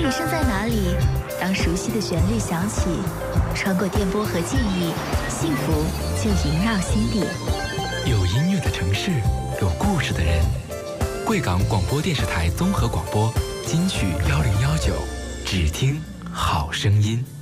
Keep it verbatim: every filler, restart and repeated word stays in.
旅声在哪里？当熟悉的旋律响起，穿过电波和记忆，幸福就萦绕心底。 有音乐的城市，有故事的人。贵港广播电视台综合广播金曲幺零幺九，只听好声音。